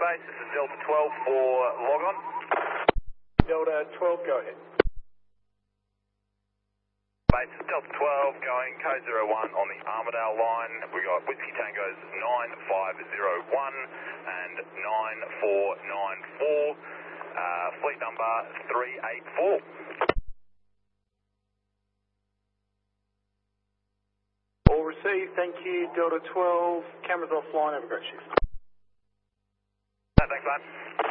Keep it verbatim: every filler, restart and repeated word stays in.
base, this is Delta twelve for log on. Delta twelve, go ahead. Base is Delta twelve going code zero one on the Armidale line. We got Whiskey Tangos nine five zero one and nine four nine four, uh, fleet number three eight four. All received, thank you. Delta twelve, cameras offline, have a great shift. No, thanks, mate.